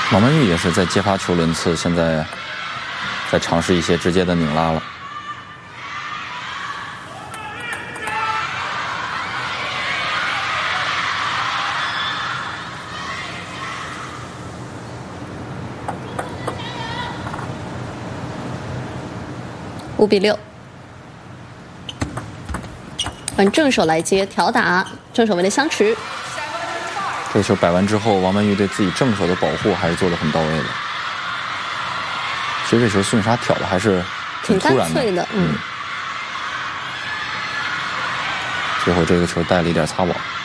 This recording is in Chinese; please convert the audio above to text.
王曼玉也是在接发球轮次，现在在尝试一些直接的拧拉了。 5比6。换正手来接挑打，正手为的相持。 这个球摆完之后，王曼玉对自己正手的保护还是做得很到位的。其实这球孙颖莎挑的还是挺突然的，最后这个球带了一点擦网。